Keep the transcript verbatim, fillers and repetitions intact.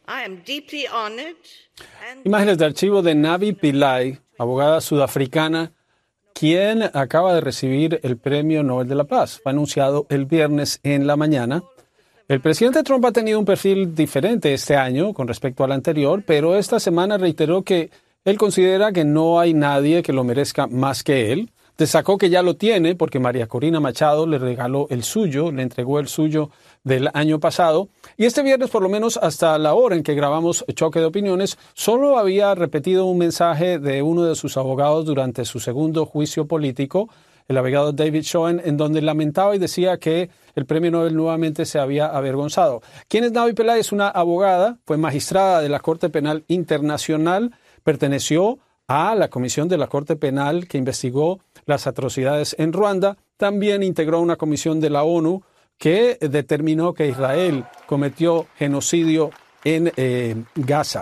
Imágenes de archivo de Navi Pillay, abogada sudafricana, quien acaba de recibir el Premio Nobel de la Paz. Fue anunciado el viernes en la mañana. El presidente Trump ha tenido un perfil diferente este año con respecto al anterior, pero esta semana reiteró que él considera que no hay nadie que lo merezca más que él. Destacó que ya lo tiene porque María Corina Machado le regaló el suyo, le entregó el suyo del año pasado. Y este viernes, por lo menos hasta la hora en que grabamos Choque de Opiniones, solo había repetido un mensaje de uno de sus abogados durante su segundo juicio político, el abogado David Schoen, en donde lamentaba y decía que el premio Nobel nuevamente se había avergonzado. ¿Quién es Navi Pillay? Es una abogada, fue magistrada de la Corte Penal Internacional, perteneció a la Comisión de la Corte Penal que investigó las atrocidades en Ruanda. También integró una comisión de la ONU que determinó que Israel cometió genocidio en eh, Gaza.